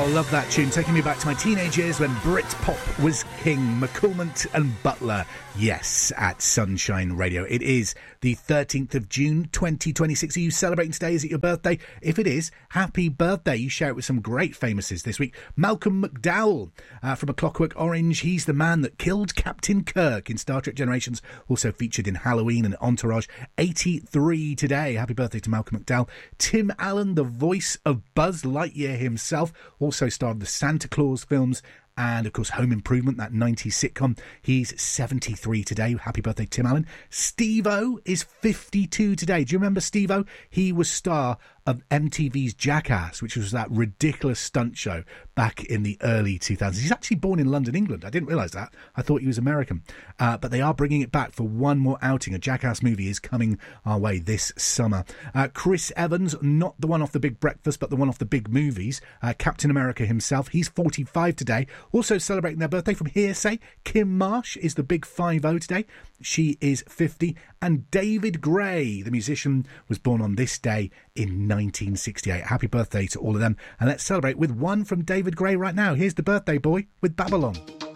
love that tune. Taking me back to my teenage years when Britpop was king. McCormant and Butler. Yes, at Sunshine Radio. It is the 13th of June, 2026. Are you celebrating today? Is it your birthday? If it is, happy birthday. You share it with some great famouses this week. Malcolm McDowell from A Clockwork Orange. He's the man that killed Captain Kirk in Star Trek Generations. Also featured in Halloween and Entourage. 83 today. Happy birthday to Malcolm McDowell. Tim Allen, the voice of Buzz Lightyear himself. Also starred the Santa Claus films and, of course, Home Improvement, that 90s sitcom. He's 73 today. Happy birthday, Tim Allen. Steve-O is 52 today. Do you remember Steve-O? He was star of MTV's Jackass, which was that ridiculous stunt show back in the early 2000s. He's actually born in London, England. I didn't realise that. I thought he was American. But they are bringing it back for one more outing. A Jackass movie is coming our way this summer. Chris Evans, not the one off The Big Breakfast, but the one off the big movies. Captain America himself. He's 45 today. Also celebrating their birthday from Hearsay. Kim Marsh is the big 50 today. She is 50. And David Gray, the musician, was born on this day in 1968. Happy birthday to all of them. And let's celebrate with one from David Gray right now. Here's the birthday boy with Babylon.